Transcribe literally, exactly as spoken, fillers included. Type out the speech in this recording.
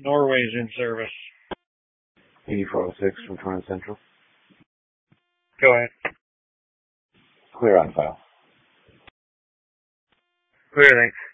Norway's in service. eighty-four oh six from Torrance Central. Go ahead. Clear on file. Clear, thanks.